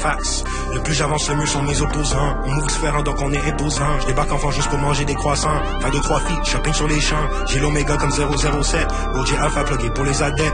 fax. Le plus j'avance, le mieux sont mes opposants. On move différent, donc on est imposant. Je débarque enfant juste pour manger des croissants. Fin de 3 filles, shopping sur les champs. J'ai l'oméga comme 007. OG Alpha plugué pour les adeptes.